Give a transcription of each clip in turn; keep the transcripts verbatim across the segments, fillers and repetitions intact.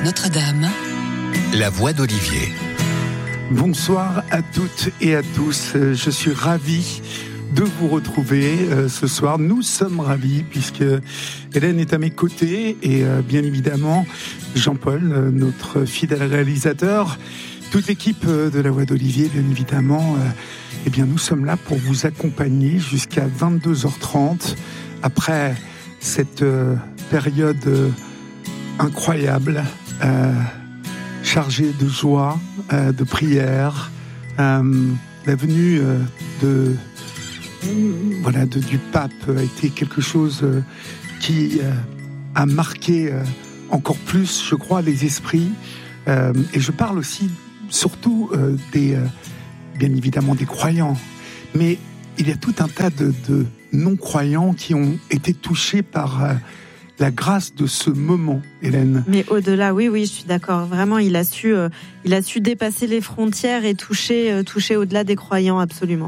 Notre-Dame, la voix d'Olivier. Bonsoir à toutes et à tous. Je suis ravi de vous retrouver euh, ce soir. Nous sommes ravis puisque Hélène est à mes côtés et euh, bien évidemment Jean-Paul, euh, notre fidèle réalisateur, toute l'équipe euh, de la voix d'Olivier, bien évidemment. Euh, eh bien, nous sommes là pour vous accompagner jusqu'à vingt-deux heures trente après cette euh, période euh, incroyable, euh, chargée de joie, euh, de prière. Euh, la venue euh, de Voilà, de, du pape a été quelque chose euh, qui euh, a marqué euh, encore plus, je crois, les esprits. Euh, et je parle aussi, surtout, euh, des, euh, bien évidemment, des croyants. Mais il y a tout un tas de, de non-croyants qui ont été touchés par euh, la grâce de ce moment, Hélène. Mais au-delà, oui, oui, je suis d'accord. Vraiment, il a su, euh, il a su dépasser les frontières et toucher, euh, toucher au-delà des croyants, absolument.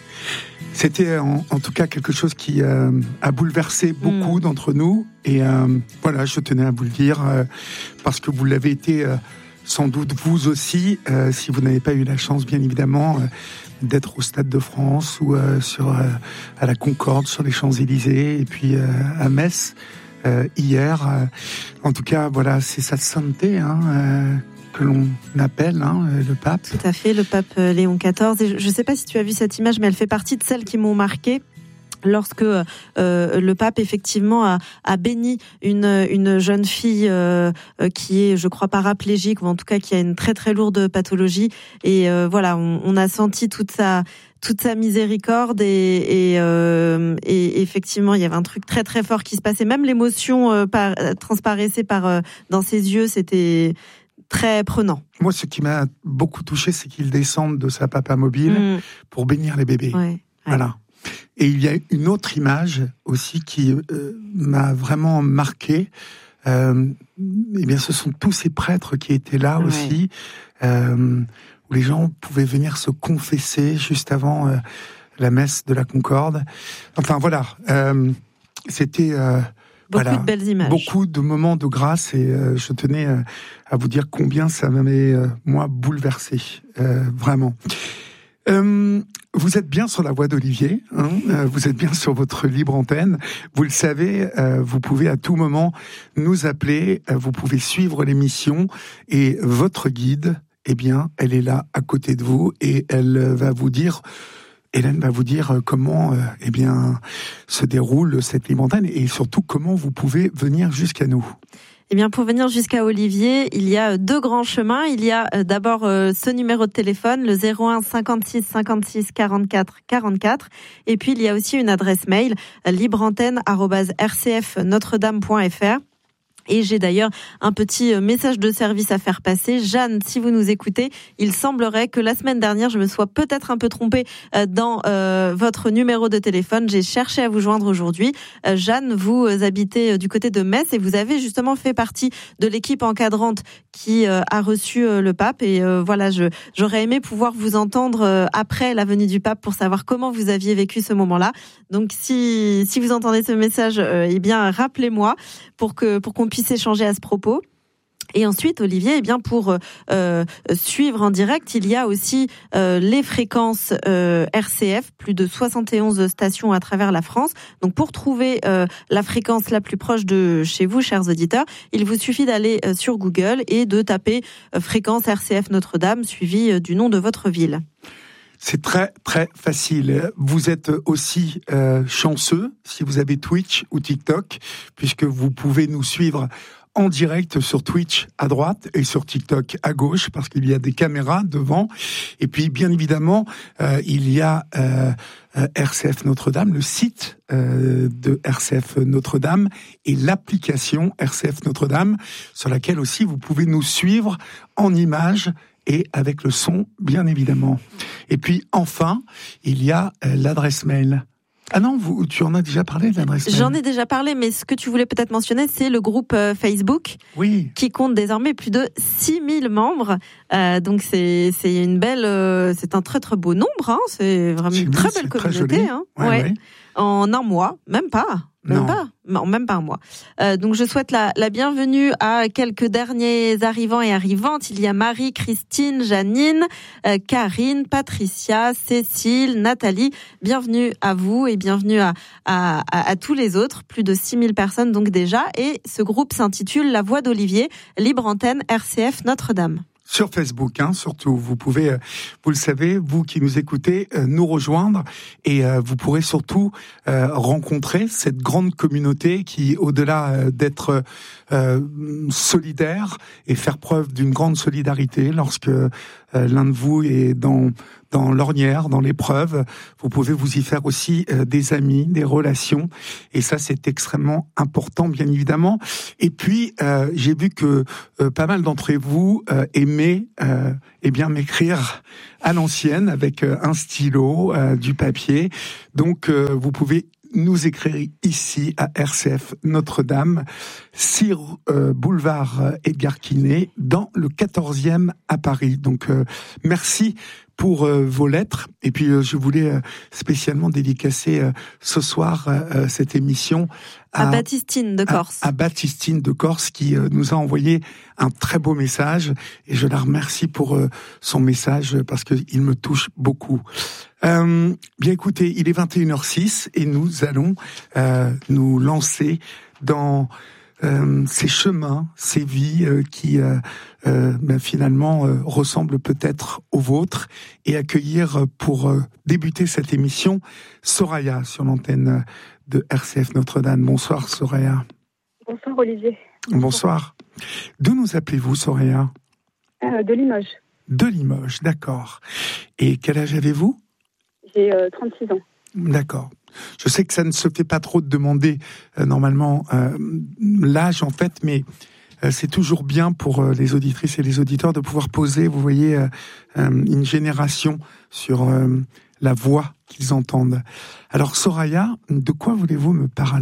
C'était en, en tout cas quelque chose qui euh, a bouleversé beaucoup mmh. d'entre nous. Et euh, voilà, je tenais à vous le dire, euh, parce que vous l'avez été euh, sans doute vous aussi, euh, si vous n'avez pas eu la chance, bien évidemment, euh, d'être au Stade de France ou euh, sur, euh, à la Concorde, sur les Champs-Élysées, et puis euh, à Metz, euh, hier. Euh, en tout cas, voilà, c'est sa sainteté, hein, euh, que l'on appelle hein, le pape. Tout à fait, le pape Léon quatorze. Et je ne sais pas si tu as vu cette image, mais elle fait partie de celles qui m'ont marquée. Lorsque euh, le pape effectivement a, a béni une, une jeune fille euh, qui est, je crois, paraplégique, ou en tout cas qui a une très très lourde pathologie. Et euh, voilà, on, on a senti toute sa toute sa miséricorde et, et, euh, et effectivement il y avait un truc très très fort qui se passait. Même l'émotion euh, par, transparaissait par euh, dans ses yeux. C'était très prenant. Moi, ce qui m'a beaucoup touché, c'est qu'il descende de sa papa mobile mmh. pour bénir les bébés. Ouais, ouais. Voilà. Et il y a une autre image aussi qui euh, m'a vraiment marqué. Euh, eh bien, ce sont tous ces prêtres qui étaient là ouais. aussi, euh, où les gens pouvaient venir se confesser juste avant euh, la messe de la Concorde. Enfin, voilà. Euh, c'était... Euh, Beaucoup voilà, de belles images. Beaucoup de moments de grâce et euh, je tenais euh, à vous dire combien ça m'avait, euh, moi, bouleversé. Euh, vraiment. Euh, vous êtes bien sur la voie d'Olivier, hein, euh, vous êtes bien sur votre libre antenne. Vous le savez, euh, vous pouvez à tout moment nous appeler, euh, vous pouvez suivre l'émission et votre guide, eh bien, elle est là à côté de vous et elle va vous dire... Hélène va vous dire comment euh, eh bien, se déroule cette libre antenne et surtout comment vous pouvez venir jusqu'à nous. Eh bien, pour venir jusqu'à Olivier, il y a deux grands chemins. Il y a d'abord euh, ce numéro de téléphone, le zéro un cinquante-six cinquante-six quarante-quatre quarante-quatre. Et puis, il y a aussi une adresse mail, libreantenne arobase r c f notre dame point f r. Et j'ai d'ailleurs un petit message de service à faire passer. Jeanne, si vous nous écoutez, il semblerait que la semaine dernière, je me sois peut-être un peu trompée dans euh, votre numéro de téléphone. J'ai cherché à vous joindre aujourd'hui. Euh, Jeanne, vous habitez du côté de Metz et vous avez justement fait partie de l'équipe encadrante qui euh, a reçu euh, le pape. Et euh, voilà, je, j'aurais aimé pouvoir vous entendre euh, après la venue du pape pour savoir comment vous aviez vécu ce moment-là. Donc, si, si vous entendez ce message, euh, eh bien, rappelez-moi pour que pour qu'on puisse échanger à ce propos. Et ensuite, Olivier, eh bien pour euh, suivre en direct, il y a aussi euh, les fréquences euh, R C F, plus de soixante et onze stations à travers la France. Donc pour trouver euh, la fréquence la plus proche de chez vous, chers auditeurs, il vous suffit d'aller euh, sur Google et de taper euh, fréquence R C F Notre-Dame, suivi euh, du nom de votre ville. C'est très très facile. Vous êtes aussi euh, chanceux si vous avez Twitch ou TikTok, puisque vous pouvez nous suivre en direct sur Twitch à droite et sur TikTok à gauche, parce qu'il y a des caméras devant. Et puis, bien évidemment, euh, il y a euh, R C F Notre-Dame, le site euh, de R C F Notre-Dame et l'application R C F Notre-Dame, sur laquelle aussi vous pouvez nous suivre en images et avec le son, bien évidemment. Et puis, enfin, il y a euh, l'adresse mail. Ah non, vous, tu en as déjà parlé de l'adresse mail. J'en ai déjà parlé, mais ce que tu voulais peut-être mentionner, c'est le groupe euh, Facebook, oui, qui compte désormais plus de six mille membres. Euh, donc c'est c'est une belle, euh, c'est un très très beau nombre. Hein, c'est vraiment une très belle communauté. Hein, ouais, ouais. Ouais. En un mois, même pas. Même pas, non, même pas un mois. Euh, donc je souhaite la, la bienvenue à quelques derniers arrivants et arrivantes. Il y a Marie, Christine, Janine, euh, Karine, Patricia, Cécile, Nathalie. Bienvenue à vous et bienvenue à, à, à, à tous les autres. Plus de six mille personnes donc déjà. Et ce groupe s'intitule La Voix d'Olivier, libre antenne R C F Notre-Dame. Sur Facebook, hein, surtout. Vous pouvez, euh, vous le savez, vous qui nous écoutez, euh, nous rejoindre et euh, vous pourrez surtout euh, rencontrer cette grande communauté qui, au-delà euh, d'être euh, solidaire et faire preuve d'une grande solidarité lorsque euh, l'un de vous est dans dans l'ornière, dans l'épreuve, vous pouvez vous y faire aussi euh, des amis, des relations, et ça c'est extrêmement important, bien évidemment. Et puis euh, j'ai vu que euh, pas mal d'entre vous euh, aimaient euh, eh bien m'écrire à l'ancienne avec euh, un stylo, euh, du papier. Donc euh, vous pouvez nous écrire ici à R C F Notre-Dame, six euh, boulevard Edgar Quinet, dans le quatorzième à Paris. Donc euh, merci pour euh, vos lettres. Et puis euh, je voulais euh, spécialement dédicacer euh, ce soir euh, cette émission à, à Baptistine de Corse. À, à Baptistine de Corse qui euh, nous a envoyé un très beau message et je la remercie pour euh, son message parce qu'il me touche beaucoup. Euh, bien écoutez, il est vingt et une heures six et nous allons euh, nous lancer dans Euh, ces chemins, ces vies euh, qui euh, euh, ben, finalement euh, ressemblent peut-être aux vôtres et accueillir pour euh, débuter cette émission Soraya sur l'antenne de R C F Notre-Dame. Bonsoir Soraya. Bonsoir Olivier. Bonsoir. D'où nous appelez-vous Soraya ? euh, De Limoges. De Limoges, d'accord. Et quel âge avez-vous ? J'ai euh, trente-six ans. D'accord. Je sais que ça ne se fait pas trop de demander euh, normalement euh, l'âge en fait, mais euh, c'est toujours bien pour euh, les auditrices et les auditeurs de pouvoir poser, vous voyez, euh, euh, une génération sur euh, la voix qu'ils entendent. Alors Soraya, de quoi voulez-vous me parler ?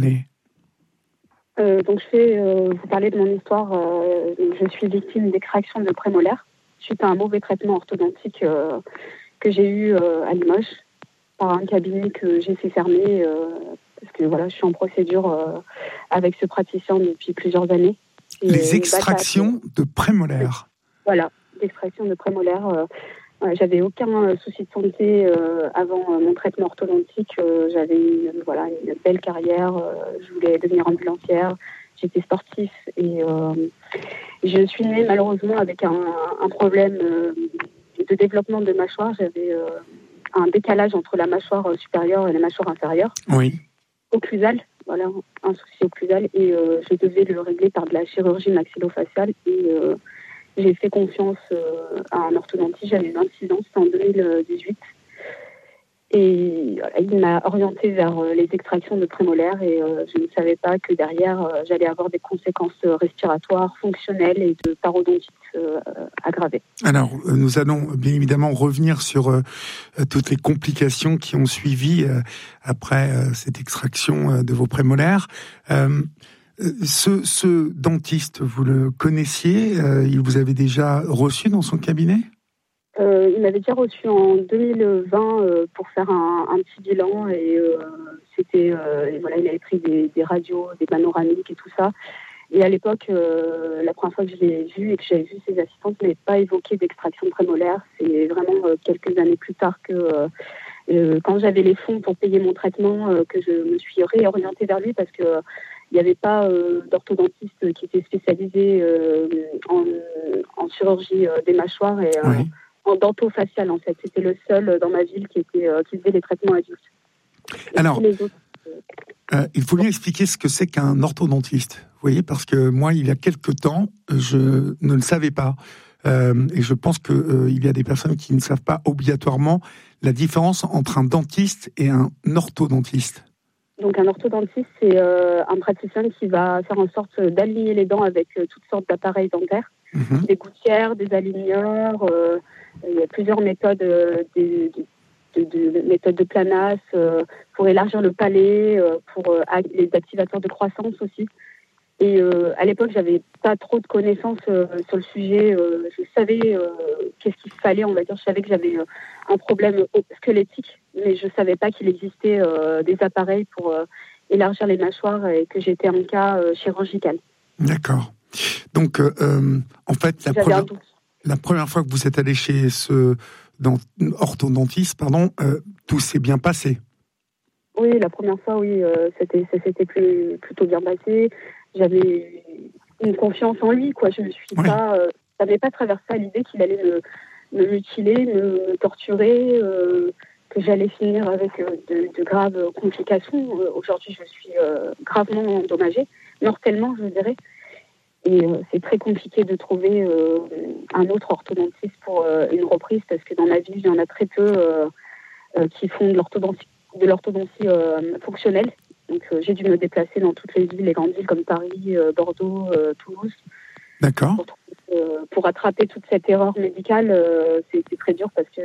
euh, Donc je vais euh, vous parler de mon histoire. Euh, je suis victime d'extraction de prémolaires suite à un mauvais traitement orthodontique euh, que j'ai eu euh, à Limoges, par un cabinet que j'ai fait fermer euh, parce que voilà, je suis en procédure euh, avec ce praticien depuis plusieurs années. Et les extractions de prémolaires. Voilà, l'extraction de prémolaires. Euh, euh, j'avais aucun euh, souci de santé euh, avant euh, mon traitement orthodontique. Euh, j'avais une, voilà, une belle carrière. Euh, je voulais devenir ambulancière. J'étais sportif et euh, je suis née malheureusement avec un, un problème euh, de développement de mâchoire. J'avais euh, un décalage entre la mâchoire supérieure et la mâchoire inférieure. Oui. Occlusal, voilà, un souci occlusal. Et euh, je devais le régler par de la chirurgie maxillofaciale. Et euh, j'ai fait confiance euh, à un orthodontiste. J'avais vingt-six ans, c'était en deux mille dix-huit. Et voilà, il m'a orientée vers euh, les extractions de prémolaires. Et euh, je ne savais pas que derrière, euh, j'allais avoir des conséquences respiratoires, fonctionnelles et de parodontite euh, aggravée. Alors, euh, nous allons bien évidemment revenir sur euh, toutes les complications qui ont suivi euh, après euh, cette extraction euh, de vos prémolaires. Euh, ce, ce dentiste, vous le connaissiez ? euh, Il vous avait déjà reçu dans son cabinet ? Euh, il m'avait déjà reçu en deux mille vingt euh, pour faire un, un petit bilan et euh, c'était euh, et voilà, il avait pris des, des radios, des panoramiques et tout ça. Et à l'époque, euh, la première fois que je l'ai vu et que j'avais vu ses assistantes, il n'avait pas évoqué d'extraction prémolaire. C'est vraiment euh, quelques années plus tard que euh, euh, quand j'avais les fonds pour payer mon traitement euh, que je me suis réorientée vers lui parce que euh, il n'y avait pas euh, d'orthodontiste qui était spécialisé euh, en, en chirurgie euh, des mâchoires et euh, oui. en dentofacial en fait. C'était le seul dans ma ville qui était euh, qui faisait les traitements adultes. Et Alors, les autres, euh, il faut bien expliquer ce que c'est qu'un orthodontiste. Vous voyez, parce que moi, il y a quelque temps, je ne le savais pas. Euh, et je pense qu'il euh, y a des personnes qui ne savent pas obligatoirement la différence entre un dentiste et un orthodontiste. Donc un orthodontiste, c'est euh, un praticien qui va faire en sorte d'aligner les dents avec euh, toutes sortes d'appareils dentaires, mmh. des gouttières, des aligneurs. Euh, il y a plusieurs méthodes, euh, des, de, de, de méthodes de Planas euh, pour élargir le palais, euh, pour euh, les activateurs de croissance aussi. Et euh, à l'époque, j'avais pas trop de connaissances euh, sur le sujet. Euh, je savais euh, qu'est-ce qu'il fallait, on va dire. Je savais que j'avais euh, un problème squelettique, mais je savais pas qu'il existait euh, des appareils pour euh, élargir les mâchoires et que j'étais en cas euh, chirurgical. D'accord. Donc, euh, en fait, la première, la première fois que vous êtes allé chez ce dent, orthodontiste, pardon, euh, tout s'est bien passé. Oui, la première fois, oui, euh, c'était, ça s'était plus, plutôt bien passé. J'avais une confiance en lui, quoi. Je me suis oui. pas, euh, ça m'avait pas traversé à l'idée qu'il allait me, me mutiler, me, me torturer, euh, que j'allais finir avec euh, de, de graves complications. Euh, aujourd'hui, je suis euh, gravement endommagée, mortellement, je dirais. Et euh, c'est très compliqué de trouver euh, un autre orthodontiste pour euh, une reprise, parce que dans ma ville, il y en a très peu euh, euh, qui font de l'orthodontie, de l'orthodontie euh, fonctionnelle. Donc euh, j'ai dû me déplacer dans toutes les villes, les grandes villes comme Paris, euh, Bordeaux, euh, Toulouse. D'accord. Pour, euh, pour rattraper toute cette erreur médicale, euh, c'est, c'est très dur parce que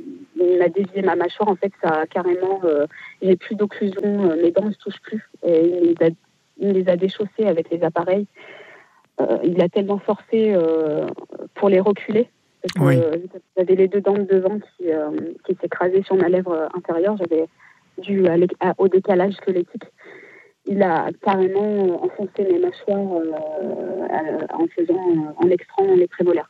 il m'a dévié ma mâchoire. En fait, ça a carrément, euh, j'ai plus d'occlusion, euh, mes dents ne se touchent plus. Et il, les a, il les a déchaussées avec les appareils. Euh, il a tellement forcé euh, pour les reculer. Parce que, oui. euh, j'avais les deux dents de devant qui, euh, qui s'écrasaient sur ma lèvre inférieure. J'avais dû à, à, au décalage squelettique. Il a carrément enfoncé mes mâchoires euh, en faisant, en extrayant les prémolaires.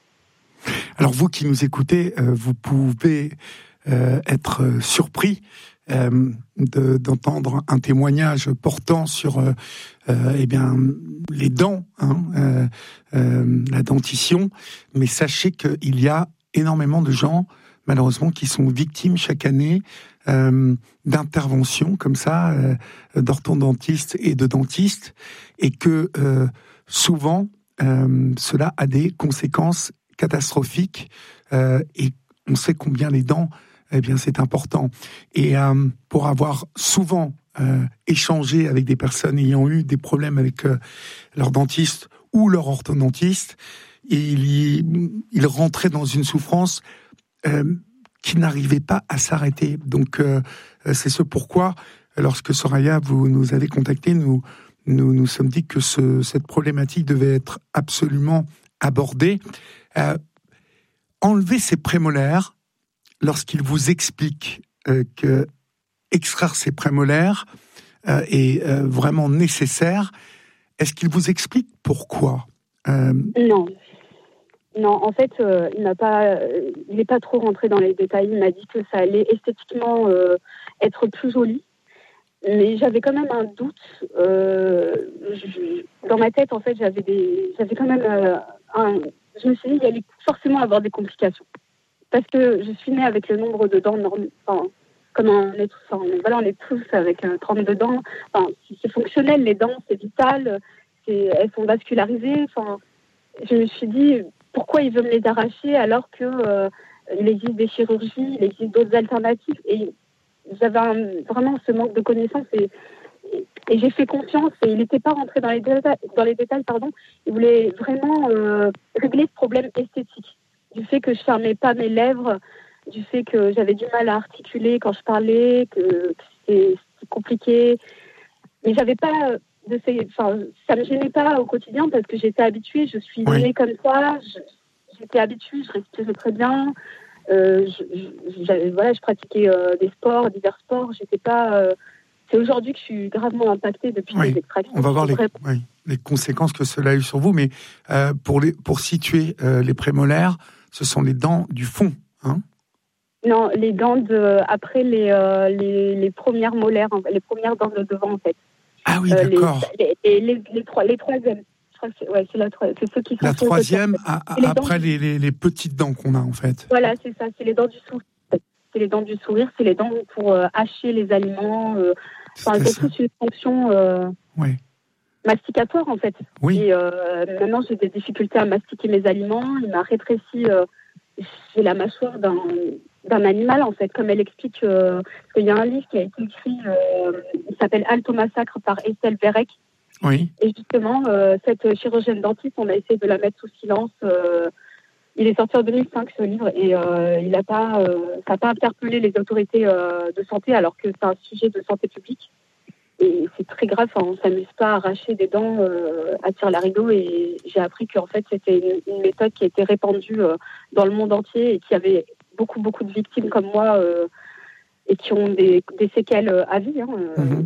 Alors vous qui nous écoutez, euh, vous pouvez euh, être surpris euh, de, d'entendre un témoignage portant sur euh, euh, eh bien les dents, hein, euh, euh, la dentition, mais sachez qu'il y a énormément de gens, malheureusement, qui sont victimes chaque année euh, d'interventions comme ça, euh, d'orthodontistes et de dentistes, et que euh, souvent, euh, cela a des conséquences catastrophiques, euh, et on sait combien les dents, eh bien, c'est important. Et euh, pour avoir souvent euh, échangé avec des personnes ayant eu des problèmes avec euh, leur dentiste ou leur orthodontiste, il, il rentrait dans une souffrance euh, qui n'arrivait pas à s'arrêter. Donc, euh, c'est ce pourquoi, lorsque Soraya, vous nous avez contacté, nous nous nous sommes dit que ce, cette problématique devait être absolument abordée. Euh, enlever ces prémolaires, lorsqu'il vous explique euh, que extraire ces prémolaires euh, est euh, vraiment nécessaire, est-ce qu'il vous explique pourquoi ? euh... Non. Non, en fait, euh, il n'a pas, euh, il n'est pas trop rentré dans les détails. Il m'a dit que ça allait esthétiquement euh, être plus joli, mais j'avais quand même un doute. Euh, je, dans ma tête, en fait, j'avais des, j'avais quand même euh, un. Je me suis dit qu'il allait forcément avoir des complications, parce que je suis née avec le nombre de dents normal, enfin, comme un être. Enfin, voilà, on est tous avec euh, trente-deux dents. Enfin, c'est fonctionnel, les dents, c'est vital. C'est, elles sont vascularisées. Enfin, je me suis dit. Pourquoi il veut me les arracher alors que euh, il existe des chirurgies, il existe d'autres alternatives, et j'avais un, vraiment ce manque de connaissances et, et, et j'ai fait confiance et il n'était pas rentré dans les détails, dans les détails pardon. Il voulait vraiment euh, régler ce problème esthétique du fait que je fermais pas mes lèvres, du fait que j'avais du mal à articuler quand je parlais, que, que c'était, c'était compliqué, mais j'avais pas de ces, enfin, ça me gênait pas au quotidien parce que j'étais habituée, je suis oui. née comme ça, je, j'étais habituée, je respirais très bien, euh, je, je, voilà, je pratiquais euh, des sports, divers sports, j'étais pas. Euh, c'est aujourd'hui que je suis gravement impactée depuis oui. les extractions. On va voir les, oui, les conséquences que cela a eu sur vous, mais euh, pour les, pour situer euh, les prémolaires, ce sont les dents du fond, hein ? Non, les dents de après les euh, les, les premières molaires, les premières dents de devant en fait. Ah oui, euh, d'accord. Les, les, les, les, trois, les troisièmes. Je crois que c'est, ouais, c'est, la, c'est ceux qui sont la troisième, côté, à, les après dents, les, les, les petites dents qu'on a, en fait. Voilà, c'est ça. C'est les dents du sourire. C'est les dents du sourire. C'est les dents pour euh, hacher les aliments. Euh, enfin, c'est toute une fonction euh, oui. masticatoire, en fait. Oui. Et euh, maintenant, j'ai des difficultés à mastiquer mes aliments. Il m'a rétréci. Euh, j'ai la mâchoire d'un... d'un animal, en fait, comme elle explique, euh, parce qu'il y a un livre qui a été écrit, euh, il s'appelle Halte au massacre par Estelle Verrec. Oui. Et justement, euh, cette chirurgienne dentiste, on a essayé de la mettre sous silence. Euh, il est sorti en deux mille cinq, ce livre, et euh, il a pas, euh, ça n'a pas interpellé les autorités euh, de santé, alors que c'est un sujet de santé publique. Et c'est très grave, enfin, on ne s'amuse pas à arracher des dents euh, à tire-larigot. Et j'ai appris qu'en fait, c'était une, une méthode qui a été répandue euh, dans le monde entier et qui avait beaucoup, beaucoup de victimes comme moi euh, et qui ont des, des séquelles à vie. Hein, euh. mmh.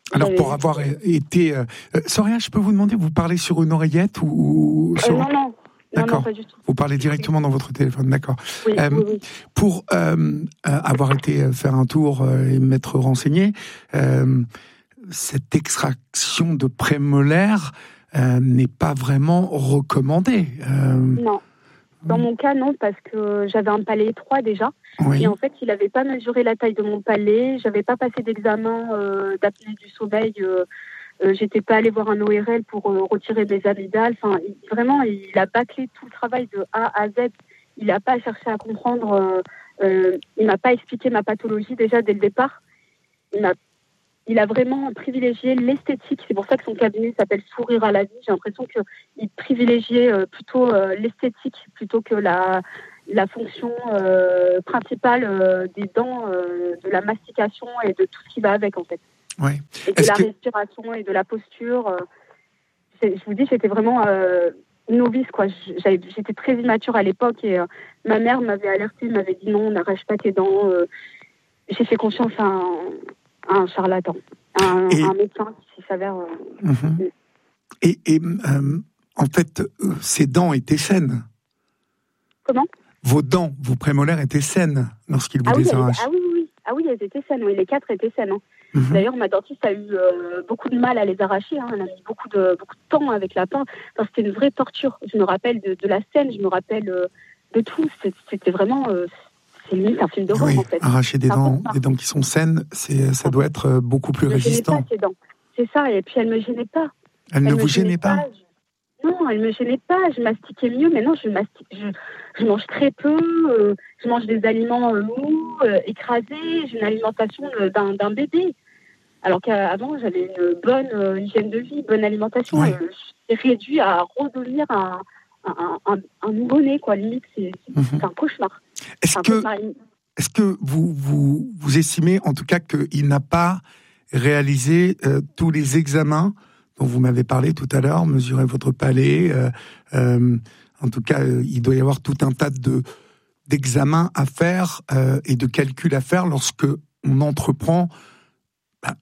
Alors, pour avoir été... Euh, Soria, je peux vous demander, vous parlez sur une oreillette ou... Sur... Euh, non, non. D'accord. Non, non, pas du tout. Vous parlez directement dans votre téléphone, d'accord. Oui, euh, oui, oui. Pour euh, euh, avoir été faire un tour euh, et m'être renseigné, euh, cette extraction de prémolaire euh, n'est pas vraiment recommandée. Euh... Non. Dans mon cas, non, parce que j'avais un palais étroit déjà. Oui. Et en fait, il n'avait pas mesuré la taille de mon palais. J'avais pas passé d'examen euh, d'apnée du sommeil. Euh, euh, j'étais pas allée voir un O R L pour euh, retirer mes amygdales. Enfin, il, vraiment, il a bâclé tout le travail de A à Z. Il n'a pas cherché à comprendre. Euh, euh, il m'a pas expliqué ma pathologie déjà dès le départ. Il m'a Il a vraiment privilégié l'esthétique. C'est pour ça que son cabinet s'appelle Sourire à la vie. J'ai l'impression qu'il privilégiait euh, plutôt euh, l'esthétique plutôt que la, la fonction euh, principale euh, des dents, euh, de la mastication et de tout ce qui va avec, en fait. Ouais. Et de Est-ce la que... respiration et de la posture. Euh, je vous dis, j'étais vraiment euh, novice, quoi. J'avais, j'étais très immature à l'époque et euh, ma mère m'avait alertée, m'avait dit non, n'arrache pas tes dents. Euh, j'ai fait confiance à un... un charlatan, un, et... un médecin qui s'avère... Euh... Mm-hmm. Et, et euh, en fait, euh, ces dents étaient saines. Comment ? Vos dents, vos prémolaires étaient saines lorsqu'il vous ah oui, les arrache. Ah oui, oui, oui. Ah oui, elles étaient saines, oui. Les quatre étaient saines. Hein. Mm-hmm. D'ailleurs, ma dentiste a eu euh, beaucoup de mal à les arracher. Hein. Elle a mis beaucoup de, beaucoup de temps avec la pince. Enfin, c'était une vraie torture. Je me rappelle de, de la scène, je me rappelle euh, de tout. C'était, c'était vraiment... Euh, c'est limite un film d'horreur, oui, en fait. Arracher des dents, des dents qui sont saines, c'est, ça doit être beaucoup plus elle résistant. Elle ne me gênait pas, ces dents. C'est ça, et puis elle ne me gênait pas. Elle, elle ne vous gênait pas, pas je... Non, elle ne me gênait pas. Je mastiquais mieux, mais non, je, mastique... je, je mange très peu. Euh, je mange des aliments euh, mous, euh, écrasés. J'ai une alimentation d'un, d'un bébé. Alors qu'avant, j'avais une bonne euh, hygiène de vie, bonne alimentation. Oui. Euh, je suis réduit à redevenir un, un, un, un nouveau-né, quoi. Limite, c'est, c'est, mm-hmm. c'est un cauchemar. Est-ce un que, cauchemar. est-ce que vous, vous, vous estimez, en tout cas, qu'il n'a pas réalisé euh, tous les examens dont vous m'avez parlé tout à l'heure, mesurer votre palais, euh, euh, en tout cas, euh, il doit y avoir tout un tas de, d'examens à faire euh, et de calculs à faire lorsque on entreprend bah,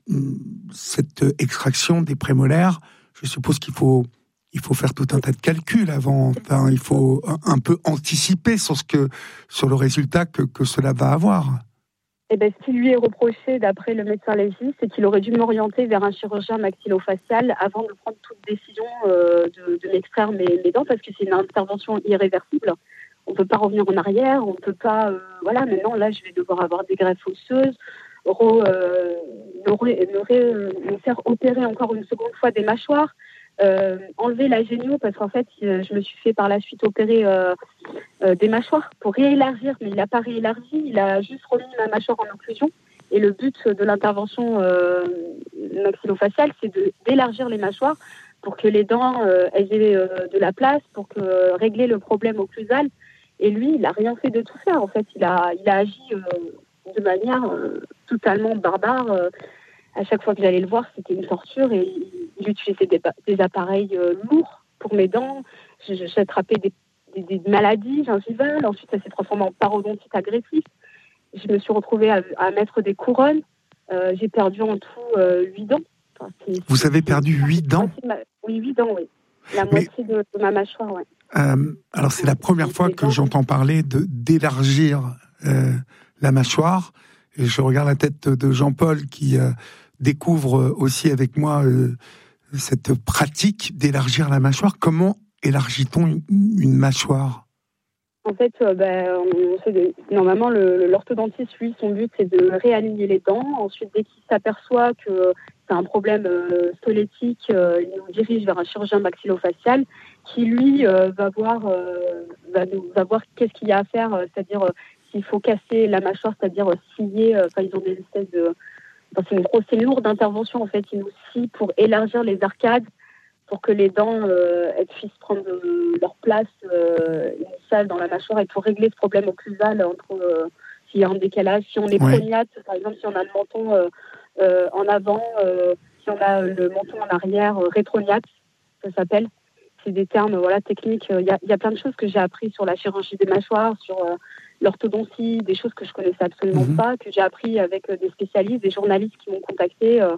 cette extraction des prémolaires. Je suppose qu'il faut, il faut faire tout un tas de calculs avant. Enfin, il faut un, un peu anticiper sur ce que, sur le résultat que, que cela va avoir. Eh ben, ce qui lui est reproché, d'après le médecin légiste, c'est qu'il aurait dû m'orienter vers un chirurgien maxillofacial avant de prendre toute décision euh, de, de m'extraire mes, mes dents, parce que c'est une intervention irréversible. On ne peut pas revenir en arrière, on ne peut pas... Euh, voilà, maintenant, là, je vais devoir avoir des greffes osseuses, re, euh, me, ré, me, ré, me faire opérer encore une seconde fois des mâchoires, euh, enlever la génio, parce qu'en fait, je me suis fait par la suite opérer euh, euh, des mâchoires pour réélargir, mais il n'a pas réélargi, il a juste remis ma mâchoire en occlusion. Et le but de l'intervention euh, maxillofaciale, c'est de, d'élargir les mâchoires pour que les dents euh, elles aient euh, de la place, pour que, euh, régler le problème occlusal. Et lui, il n'a rien fait de tout ça. En fait, il a, il a agi euh, de manière euh, totalement barbare. Euh, à chaque fois que j'allais le voir, c'était une torture et il utilisait des, des appareils euh, lourds pour mes dents. J'attrapais des, des, des maladies gingivales. Ensuite, ça s'est transformé en parodontite agressive. Je me suis retrouvée à, à mettre des couronnes. Euh, j'ai perdu en tout euh, huit dents. Enfin, c'est, Vous avez perdu huit dents ? ma... Oui, huit dents, oui. La Mais... moitié de, de ma mâchoire, oui. Euh, alors, c'est la première fois que j'entends parler de, d'élargir euh, la mâchoire. Et je regarde la tête de Jean-Paul qui euh, découvre aussi avec moi euh, cette pratique d'élargir la mâchoire. Comment élargit-on une, une mâchoire ? En fait, euh, ben, on, de, normalement, le, l'orthodontiste, lui, son but, c'est de réaligner les dents. Ensuite, dès qu'il s'aperçoit que c'est un problème euh, squelettique, euh, il nous dirige vers un chirurgien maxillofacial qui, lui, euh, va voir, euh, va, va voir qu'est-ce qu'il y a à faire, euh, c'est-à-dire euh, s'il faut casser la mâchoire, c'est-à-dire euh, scier. Enfin, euh, ils ont des espèces de... Enfin, c'est une grosse, c'est une lourde intervention, en fait. Ils nous scient pour élargir les arcades, pour que les dents euh, elles puissent prendre euh, leur place euh, initiale dans la mâchoire et pour régler ce problème occlusal entre euh, s'il y a un décalage, si on est ouais. prognate, par exemple, si on a le menton euh, euh, en avant, euh, si on a le menton en arrière, euh, rétrognate, ça s'appelle. C'est des termes voilà, techniques. Il y a, il y a plein de choses que j'ai appris sur la chirurgie des mâchoires, sur euh, l'orthodontie, des choses que je connaissais absolument mm-hmm. pas, que j'ai appris avec euh, des spécialistes, des journalistes qui m'ont contacté. Euh,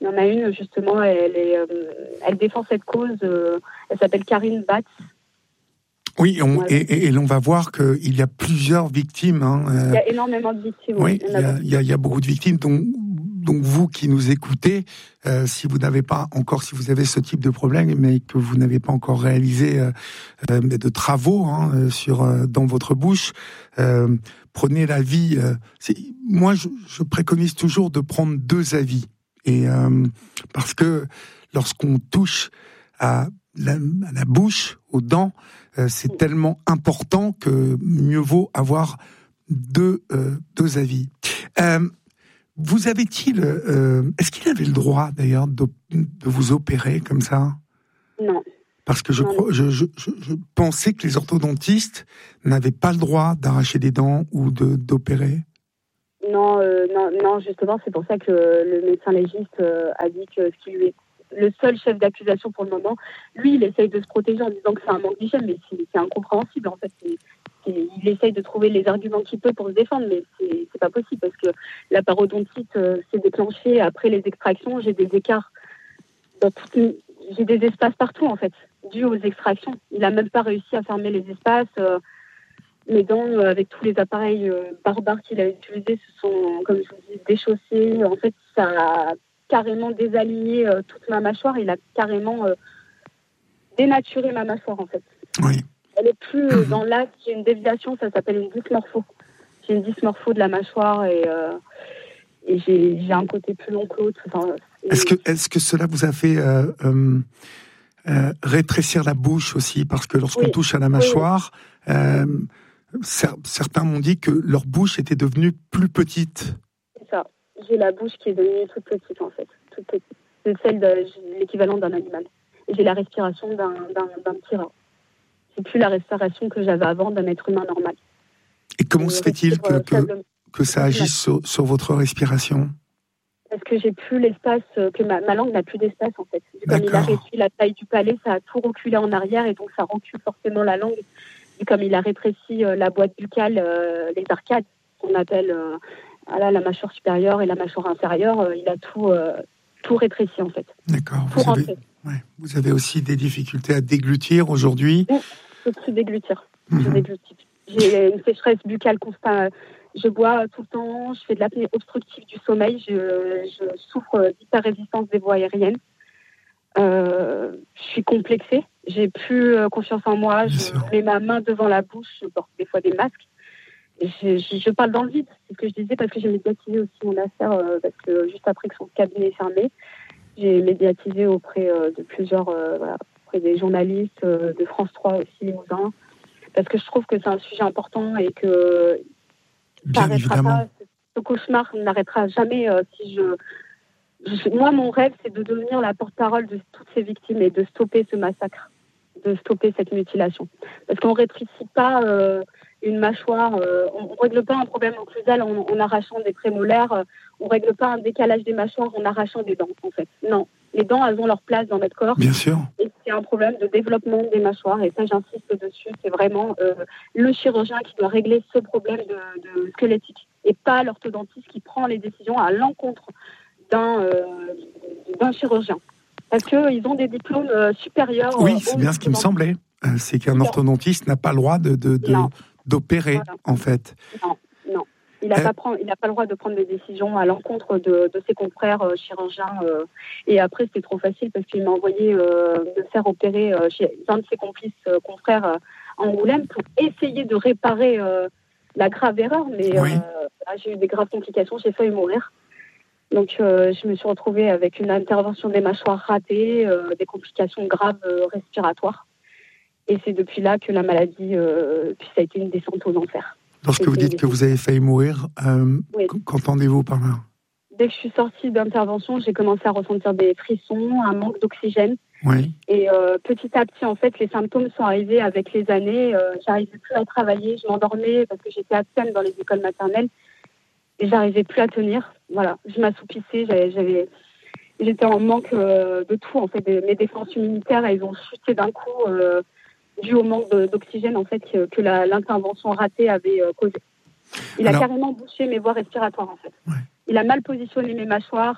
Il y en a une, justement, elle, est, euh, elle défend cette cause. Euh, elle s'appelle Karine Batz. Oui, on, voilà. et, et, et l'on va voir qu'il y a plusieurs victimes. Hein. Il y a énormément de victimes. Oui, il y a, il y a, il y a beaucoup de victimes. Donc, donc vous qui nous écoutez, euh, si vous n'avez pas encore, si vous avez ce type de problème, mais que vous n'avez pas encore réalisé euh, euh, de travaux hein, sur euh, dans votre bouche, euh, prenez l'avis. Euh, c'est, moi, je, je préconise toujours de prendre deux avis, et euh, parce que lorsqu'on touche à la, à la bouche, aux dents, euh, c'est tellement important que mieux vaut avoir deux euh, deux avis. Euh, Vous avez-il, euh, est-ce qu'il avait le droit d'ailleurs de, de vous opérer comme ça ? Non. Parce que je, non, je, je, je, je pensais que les orthodontistes n'avaient pas le droit d'arracher des dents ou de, d'opérer. Non, euh, non, non, justement, c'est pour ça que le médecin légiste euh, a dit que ce qui lui est le seul chef d'accusation pour le moment, lui, il essaye de se protéger en disant que c'est un manque d'hygiène, mais c'est, c'est incompréhensible en fait. C'est, c'est, il essaye de trouver les arguments qu'il peut pour se défendre, mais c'est, c'est pas possible parce que la parodontite euh, s'est déclenchée après les extractions. J'ai des écarts dans toutes les... j'ai des espaces partout en fait, dû aux extractions. Il a même pas réussi à fermer les espaces. Euh, mes dents, euh, avec tous les appareils euh, barbares qu'il a utilisés, se sont, comme je vous dis, déchaussés. En fait, ça a carrément désaligné euh, toute ma mâchoire. Il a carrément euh, dénaturé ma mâchoire en fait. Oui. Elle est plus euh, dans l'axe. J'ai une déviation, ça s'appelle une dysmorpho. J'ai une dysmorpho de la mâchoire et, euh, et j'ai, j'ai un côté plus long que l'autre. Enfin, est-ce que est-ce que cela vous a fait euh, euh, euh, rétrécir la bouche aussi, parce que lorsqu'on oui. touche à la mâchoire, oui. euh, cer- certains m'ont dit que leur bouche était devenue plus petite. C'est ça. J'ai la bouche qui est devenue toute petite en fait, toute petite. C'est celle de l'équivalent d'un animal. Et j'ai la respiration d'un, d'un, d'un petit rat. C'est plus la respiration que j'avais avant d'un être humain normal. Et comment se fait-il que, que, que ça agisse sur, sur votre respiration ? Parce que j'ai plus l'espace, que ma, ma langue n'a plus d'espace en fait. Comme D'accord. Il a réduit la taille du palais, ça a tout reculé en arrière et donc ça recule forcément la langue. Et comme il a rétréci euh, la boîte buccale, euh, les arcades, qu'on appelle euh, voilà, la mâchoire supérieure et la mâchoire inférieure, euh, il a tout, euh, tout rétréci en fait. D'accord. Vous avez, ouais, vous avez aussi des difficultés à déglutir aujourd'hui ? Oui, je peux plus déglutir. Mm-hmm. Je déglutis. J'ai une sécheresse buccale constante. Je bois tout le temps, je fais de l'apnée obstructive du sommeil, je, je souffre d'hyperrésistance des voies aériennes. Euh, je suis complexée, j'ai plus confiance en moi, je sûr. mets ma main devant la bouche, je porte des fois des masques. Je, je, je parle dans le vide, c'est ce que je disais, parce que j'ai médiatisé aussi mon affaire, euh, parce que juste après que son cabinet est fermé, j'ai médiatisé auprès euh, de plusieurs, euh, voilà, auprès des journalistes euh, de France trois aussi, Limousin, parce que je trouve que c'est un sujet important et que Bien ça évidemment. Pas, ce cauchemar n'arrêtera jamais euh, si je, je... Moi, mon rêve, c'est de devenir la porte-parole de toutes ces victimes et de stopper ce massacre, de stopper cette mutilation. Parce qu'on ne rétrécit pas euh, une mâchoire, euh, on ne règle pas un problème occlusal en, en arrachant des prémolaires, euh, on ne règle pas un décalage des mâchoires en arrachant des dents, en fait. Non, les dents, elles ont leur place dans notre corps. Bien sûr. Et c'est un problème de développement des mâchoires, et ça, j'insiste dessus, c'est vraiment euh, le chirurgien qui doit régler ce problème de, de squelettique, et pas l'orthodontiste qui prend les décisions à l'encontre d'un, euh, d'un chirurgien. Parce qu'ils ont des diplômes euh, supérieurs. Oui, c'est bien ce qui me semblait. Euh, c'est qu'un orthodontiste n'a pas le droit de, de, de, d'opérer, voilà. en fait. Non, non. Il n'a euh... pas, pas le droit de prendre des décisions à l'encontre de, de ses confrères euh, chirurgiens. Euh, et après, c'était trop facile parce qu'il m'a envoyé euh, me faire opérer euh, chez un de ses complices euh, confrères euh, en Angoulême pour essayer de réparer euh, la grave erreur. Mais oui. euh, j'ai eu des graves complications, j'ai failli mourir. Donc, euh, je me suis retrouvée avec une intervention des mâchoires ratée, euh, des complications graves euh, respiratoires. Et c'est depuis là que la maladie, euh, puis ça a été une descente aux enfers. Lorsque vous dites que vous avez failli mourir, euh, oui. qu'entendez-vous par là ? Dès que je suis sortie d'intervention, j'ai commencé à ressentir des frissons, un manque d'oxygène. Oui. Et euh, petit à petit, en fait, les symptômes sont arrivés avec les années. Euh, j'arrivais plus à travailler, je m'endormais parce que j'étais absente dans les écoles maternelles. Et j'arrivais plus à tenir. Voilà, je m'assoupissais, j'avais, j'avais, j'étais en manque euh, de tout. En fait, mes défenses immunitaires, elles ont chuté d'un coup. Euh, dû au manque de, d'oxygène en fait que, que la, l'intervention ratée avait euh, causé. Il Alors, a carrément bouché mes voies respiratoires en fait. Ouais. Il a mal positionné mes mâchoires.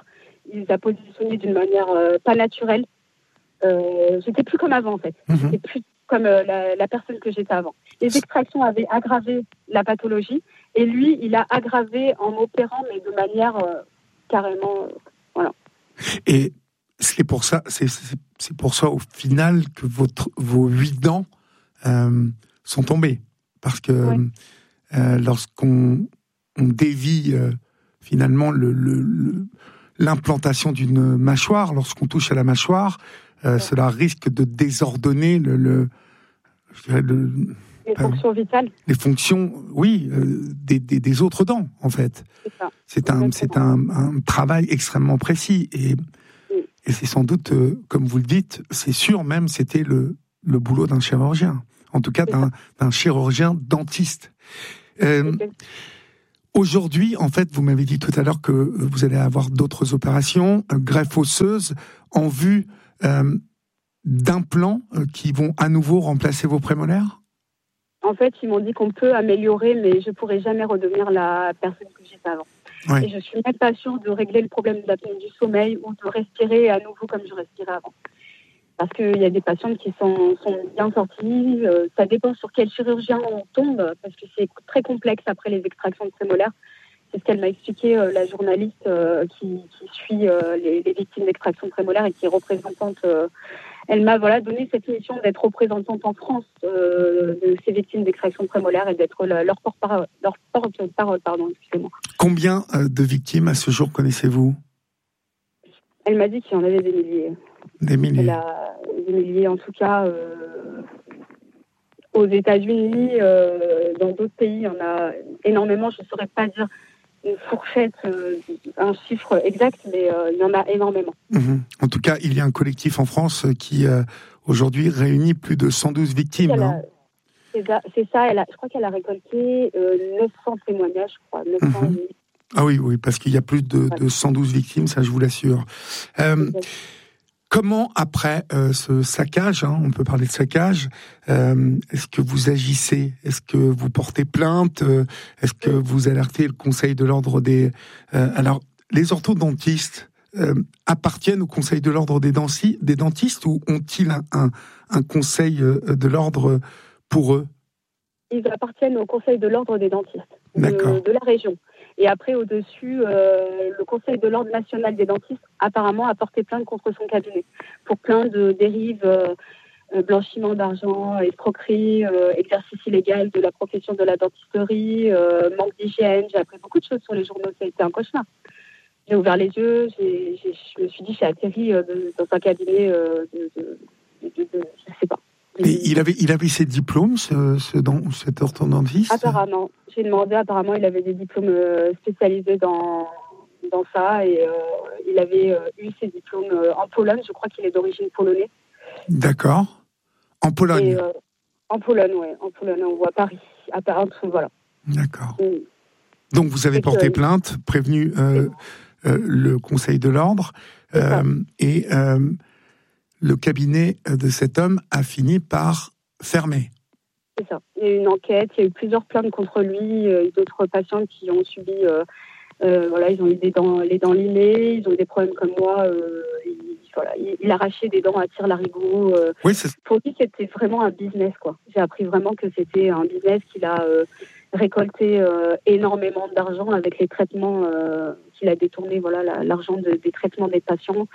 il les a positionnés d'une manière euh, pas naturelle. Euh, j'étais plus comme avant en fait. Mmh. J'étais plus comme euh, la, la personne que j'étais avant. Les extractions avaient aggravé la pathologie et lui, il a aggravé en opérant, mais de manière euh, carrément, euh, voilà. Et c'est pour ça, c'est, c'est, c'est pour ça au final que votre, vos huit dents euh, sont tombées, parce que ouais. euh, lorsqu'on on dévie euh, finalement le, le, le, l'implantation d'une mâchoire, lorsqu'on touche à la mâchoire, euh, ouais. cela risque de désordonner le, le, je dirais le les fonctions euh, vitales. Les fonctions, oui, euh, des, des, des autres dents, en fait. C'est ça. C'est un, c'est un, un travail extrêmement précis. Et, oui. et c'est sans doute, euh, comme vous le dites, c'est sûr même, c'était le, le boulot d'un chirurgien. En tout cas, d'un, d'un chirurgien dentiste. Euh, aujourd'hui, en fait, vous m'avez dit tout à l'heure que vous allez avoir d'autres opérations, euh, greffe osseuse, en vue euh, d'implants euh, qui vont à nouveau remplacer vos prémolaires ? En fait, ils m'ont dit qu'on peut améliorer, mais je ne pourrai jamais redevenir la personne que j'étais avant. Ouais. Et je ne suis même pas sûre de régler le problème de l'apnée du sommeil ou de respirer à nouveau comme je respirais avant. Parce qu'il y a des patientes qui sont, sont bien sorties. Euh, ça dépend sur quel chirurgien on tombe, parce que c'est très complexe après les extractions de prémolaires. C'est ce qu'elle m'a expliqué, euh, la journaliste euh, qui, qui suit euh, les, les victimes d'extraction prémolaire et qui est représentante... Euh, Elle m'a voilà, donné cette mission d'être représentante en France euh, de ces victimes d'extraction prémolaire et d'être la, leur porte-parole. Leur porte-parole pardon, excusez-moi. Combien euh, de victimes à ce jour connaissez-vous ? Elle m'a dit qu'il y en avait des milliers. Des milliers. Elle a, des milliers, en tout cas, euh, aux États-Unis, euh, dans d'autres pays, il y en a énormément. Je ne saurais pas dire une fourchette, euh, un chiffre exact, mais euh, il y en a énormément. Mmh. En tout cas, il y a un collectif en France qui, euh, aujourd'hui, réunit plus de cent douze victimes. A, hein. c'est, ça, c'est ça, elle a, je crois qu'elle a récolté euh, neuf cents témoignages, je crois. neuf cents mmh. Ah oui, oui, parce qu'il y a plus de, ouais. de cent douze victimes, ça je vous l'assure. Euh, comment, après euh, ce saccage, hein, on peut parler de saccage, euh, est-ce que vous agissez ? Est-ce que vous portez plainte ? Est-ce que vous alertez le Conseil de l'ordre des... Euh, alors, les orthodontistes euh, appartiennent au Conseil de l'ordre des, densi- des dentistes ou ont-ils un, un, un Conseil de l'ordre pour eux ? Ils appartiennent au Conseil de l'ordre des dentistes de, de la région. Et après, au-dessus, euh, le Conseil de l'ordre national des dentistes, apparemment, a porté plainte contre son cabinet pour plein de dérives, euh, blanchiment d'argent, escroquerie, euh, exercice illégal de la profession de la dentisterie, euh, manque d'hygiène. J'ai appris beaucoup de choses sur les journaux. Ça a été un cauchemar. J'ai ouvert les yeux, j'ai, j'ai, je me suis dit, j'ai atterri euh, de, dans un cabinet euh, de, de, de, de, de... Je ne sais pas. Et il avait, il avait ses diplômes, ce, ce, cet orthodontiste ? Apparemment. J'ai demandé, apparemment, il avait des diplômes euh, spécialisés dans, dans ça. Et euh, il avait euh, eu ses diplômes euh, en Pologne. Je crois qu'il est d'origine polonaise. D'accord. En Pologne et, euh, En Pologne, oui. En Pologne, on voit Paris. À Paris, voilà. D'accord. Et, Donc, vous avez porté que, plainte, prévenu euh, euh, le Conseil de l'ordre. Euh, et... Euh, le cabinet de cet homme a fini par fermer. C'est ça. Il y a eu une enquête, il y a eu plusieurs plaintes contre lui, euh, d'autres patients qui ont subi, euh, euh, voilà, ils ont eu des dents, les dents limées, ils ont eu des problèmes comme moi. Euh, il, voilà, il, il arrachait des dents à tire-larigot. Euh, oui, c'est... Pour lui, c'était vraiment un business, quoi. J'ai appris vraiment que c'était un business qu'il a euh, récolté euh, énormément d'argent avec les traitements euh, qu'il a détourné, voilà, la, l'argent de, des traitements des patients.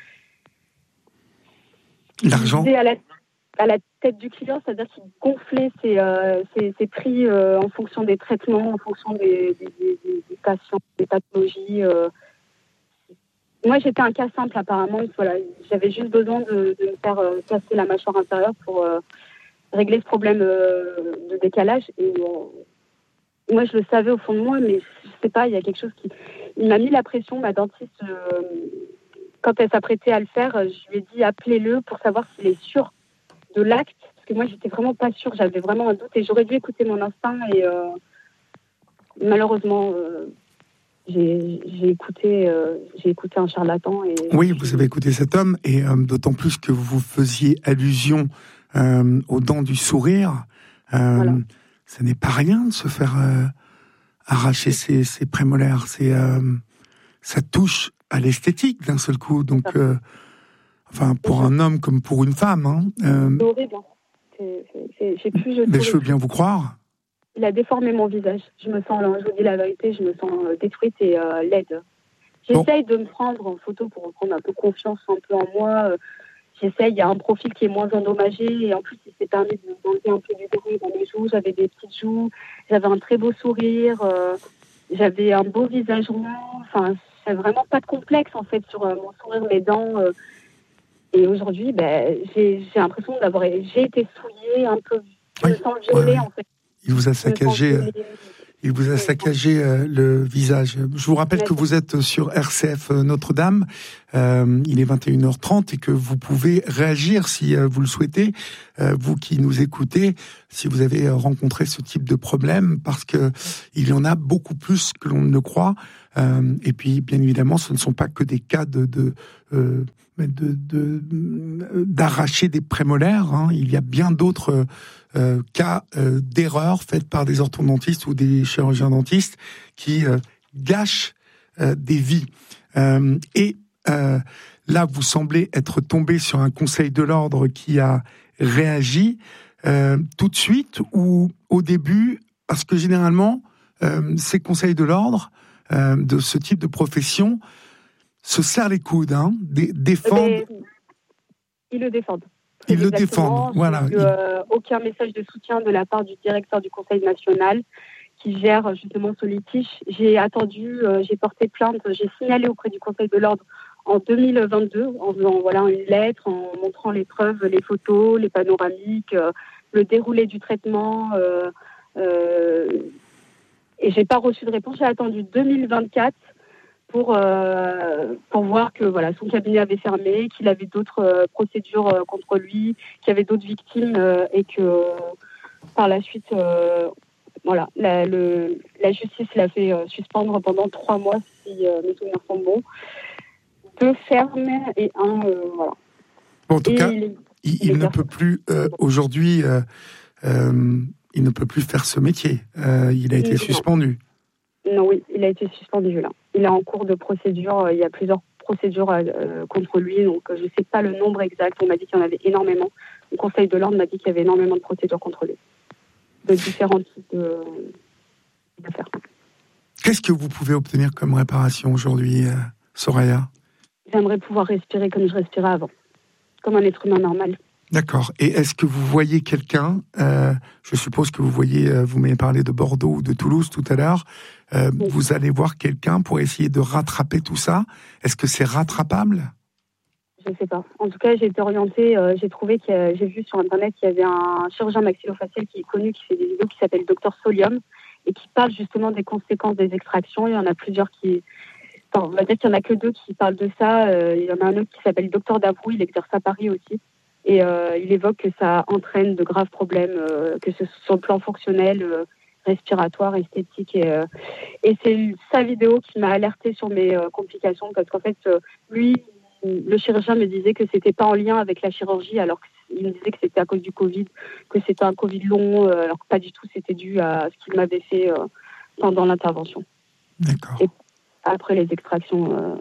L'argent à la, à la tête du client, c'est-à-dire qu'il gonflait ses, euh, ses, ses prix euh, en fonction des traitements, en fonction des, des, des, des patients, des pathologies. Euh. Moi, j'étais un cas simple apparemment. Voilà, j'avais juste besoin de, de me faire euh, casser la mâchoire inférieure pour euh, régler ce problème euh, de décalage. Et euh, moi, je le savais au fond de moi, mais je sais pas, il y a quelque chose qui... Il m'a mis la pression, ma dentiste... Euh, Quand elle s'apprêtait à le faire, je lui ai dit appelez-le pour savoir s'il est sûr de l'acte. Parce que moi, j'étais vraiment pas sûre. J'avais vraiment un doute et j'aurais dû écouter mon instinct. Et euh, malheureusement, euh, j'ai, j'ai, écouté, euh, j'ai écouté un charlatan. Et oui, vous avez écouté cet homme. Et euh, d'autant plus que vous faisiez allusion euh, aux dents du sourire. Euh, voilà. Ce n'est pas rien de se faire euh, arracher ses, ses prémolaires. C'est... Euh, ça touche à l'esthétique d'un seul coup. Donc, euh, enfin, pour un homme comme pour une femme. Hein, euh, c'est horrible. C'est, c'est, c'est, j'ai plus, je mais je veux bien vous croire. Il a déformé mon visage. Je me sens, je vous dis la vérité, je me sens détruite et euh, laide. J'essaye bon. de me prendre en photo pour reprendre un peu confiance un peu en moi. J'essaye, il y a un profil qui est moins endommagé et en plus il s'est permis de m'enlever un peu du gris dans mes joues. J'avais des petites joues, j'avais un très beau sourire, euh, j'avais un beau visage rond. Enfin, c'est vraiment pas de complexe en fait sur euh, mon sourire, mes dents. Euh, et aujourd'hui, ben, j'ai, j'ai l'impression d'avoir, j'ai été souillée un peu. Je me sens violée ouais, ouais. en fait. Il vous a saccagé, il vous a saccagé euh, le visage. Je vous rappelle que vous êtes sur R C F Notre-Dame. Euh, il est vingt et une heures trente et que vous pouvez réagir si euh, vous le souhaitez. Euh, vous qui nous écoutez, si vous avez rencontré ce type de problème, parce que il y en a beaucoup plus que l'on ne le croit. Euh, et puis, bien évidemment, ce ne sont pas que des cas de, de euh, De, de, d'arracher des prémolaires. Hein. Il y a bien d'autres euh, cas euh, d'erreurs faites par des orthodontistes ou des chirurgiens dentistes qui euh, gâchent euh, des vies. Euh, et euh, là, vous semblez être tombé sur un conseil de l'ordre qui a réagi euh, tout de suite ou au début, parce que généralement, euh, ces conseils de l'ordre euh, de ce type de profession se serrent les coudes, hein, dé- défendent. Mais ils le défendent. Ils le défendent, voilà. Il... Euh, aucun message de soutien de la part du directeur du Conseil national qui gère justement ce litige. J'ai attendu, euh, j'ai porté plainte, j'ai signalé auprès du Conseil de l'ordre en deux mille vingt-deux en faisant voilà, une lettre, en montrant les preuves, les photos, les panoramiques, euh, le déroulé du traitement. Euh, euh, et j'ai pas reçu de réponse. J'ai attendu deux mille vingt-quatre pour euh, pour voir que voilà son cabinet avait fermé, qu'il avait d'autres euh, procédures euh, contre lui, qu'il y avait d'autres victimes euh, et que euh, par la suite euh, voilà la, le, la justice l'a fait euh, suspendre pendant trois mois si euh, mes souvenirs sont bons, deux fermes et un euh, voilà. Bon, en tout et cas, les, il, il ne peut plus euh, aujourd'hui euh, euh, il ne peut plus faire ce métier. Euh, il a été non. suspendu. Non, oui, il a été suspendu là. Il est en cours de procédure. Il y a plusieurs procédures euh, contre lui, donc je ne sais pas le nombre exact. On m'a dit qu'il y en avait énormément. Le Conseil de l'ordre m'a dit qu'il y avait énormément de procédures contre lui, de différents types de, d'affaires. Qu'est-ce que vous pouvez obtenir comme réparation aujourd'hui, euh, Soraya ? J'aimerais pouvoir respirer comme je respirais avant, comme un être humain normal. D'accord. Et est-ce que vous voyez quelqu'un, euh, je suppose que vous voyez, euh, vous m'avez parlé de Bordeaux ou de Toulouse tout à l'heure, euh, oui. Vous allez voir quelqu'un pour essayer de rattraper tout ça. Est-ce que c'est rattrapable ? Je ne sais pas. En tout cas, j'ai été orientée, euh, j'ai trouvé que euh, j'ai vu sur Internet qu'il y avait un chirurgien maxillofacial qui est connu, qui fait des vidéos, qui s'appelle Docteur Solium, et qui parle justement des conséquences des extractions. Il y en a plusieurs qui... Enfin, on va dire qu'il n'y en a que deux qui parlent de ça. Euh, il y en a un autre qui s'appelle Docteur Dabrou, il exerce à Paris aussi. Et euh, il évoque que ça entraîne de graves problèmes, euh, que ce soit sur le plan fonctionnel, euh, respiratoire, esthétique. Et, euh, et c'est sa vidéo qui m'a alertée sur mes euh, complications, parce qu'en fait, euh, lui, le chirurgien me disait que c'était pas en lien avec la chirurgie, alors qu'il me disait que c'était à cause du Covid, que c'était un Covid long, euh, alors que pas du tout, c'était dû à ce qu'il m'avait fait euh, pendant l'intervention. D'accord. Et après les extractions... Euh,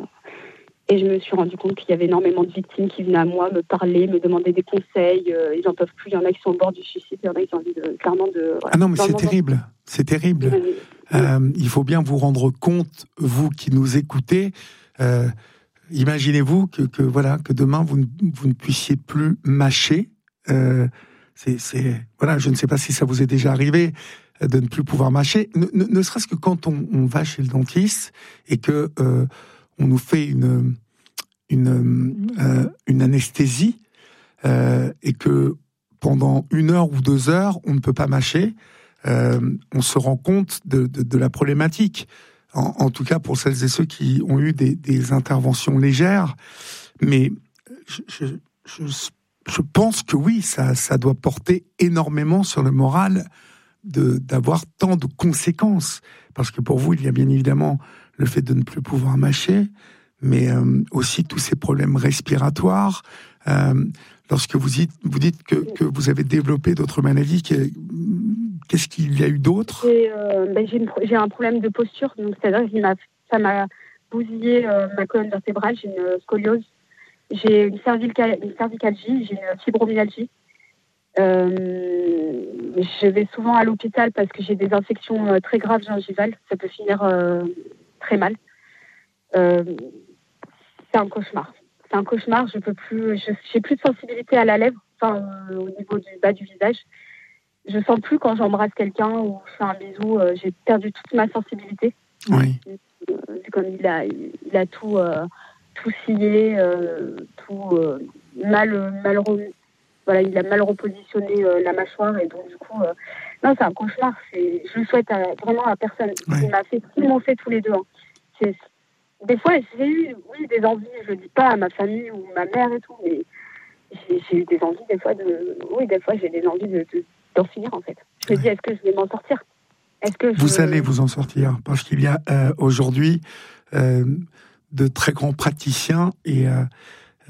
Et je me suis rendu compte qu'il y avait énormément de victimes qui venaient à moi me parler, me demander des conseils. Euh, ils n'en peuvent plus. Il y en a qui sont au bord du suicide. Il y en a qui ont envie de, clairement de... Voilà, ah non, mais c'est terrible. De... C'est terrible. Oui. Euh, il faut bien vous rendre compte, vous qui nous écoutez, euh, imaginez-vous que, que, voilà, que demain, vous ne, vous ne puissiez plus mâcher. Euh, c'est, c'est, voilà, je ne sais pas si ça vous est déjà arrivé de ne plus pouvoir mâcher. Ne, ne, ne serait-ce que quand on, on va chez le dentiste et que... Euh, on nous fait une une, euh, une anesthésie euh, et que pendant une heure ou deux heures, on ne peut pas mâcher, euh, on se rend compte de, de, de la problématique. En, en tout cas, pour celles et ceux qui ont eu des, des interventions légères. Mais je, je, je, je pense que oui, ça, ça doit porter énormément sur le moral de, d'avoir tant de conséquences. Parce que pour vous, il y a bien évidemment le fait de ne plus pouvoir mâcher, mais euh, aussi tous ces problèmes respiratoires. Euh, lorsque vous dites, vous dites que, que vous avez développé d'autres maladies, qu'est-ce qu'il y a eu d'autre ? j'ai, euh, ben j'ai, une, j'ai un problème de posture, donc c'est-à-dire que ça m'a bousillé euh, ma colonne vertébrale, j'ai une scoliose, j'ai une, cervical, une cervicalgie, j'ai une fibromyalgie. Euh, je vais souvent à l'hôpital parce que j'ai des infections euh, très graves gingivales. Ça peut finir euh, très mal. Euh, c'est un cauchemar. C'est un cauchemar. Je peux plus. Je, j'ai plus de sensibilité à la lèvre, enfin euh, au niveau du bas du visage. Je sens plus quand j'embrasse quelqu'un ou je fais un bisou. Euh, j'ai perdu toute ma sensibilité. Oui. Euh, comme il a, il a tout, euh, tout scié, euh, tout euh, mal, mal remis. Voilà, il a mal repositionné euh, la mâchoire et donc du coup, euh, non, c'est un cauchemar. C'est, je le souhaite à, vraiment à personne. Oui. Il m'a fait, ils m'ont fait tous les deux. Hein. C'est, des fois, j'ai eu, oui, des envies. Je le dis pas à ma famille ou ma mère et tout, mais j'ai, j'ai eu des envies des fois de, oui, des fois j'ai des envies de, de d'en finir en fait. Je me dis, est-ce que je vais m'en sortir? Est-ce que je... Vous allez vous en sortir parce qu'il y a euh, aujourd'hui euh, de très grands praticiens et euh,